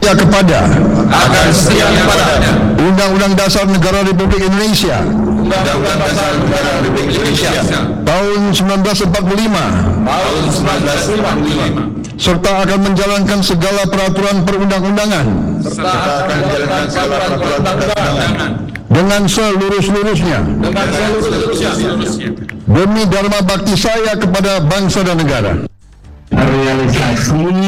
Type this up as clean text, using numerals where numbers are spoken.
kepada akan setia kepada Undang-Undang Dasar Negara Republik Indonesia Undang-Undang Dasar Negara Republik Indonesia tahun 1945 tahun 1945 serta akan menjalankan segala peraturan perundang-undangan serta akan menjalankan segala peraturan perundang-undangan dengan seluruh-seluruhnya demi dharma bakti saya kepada bangsa dan negara. Realisasi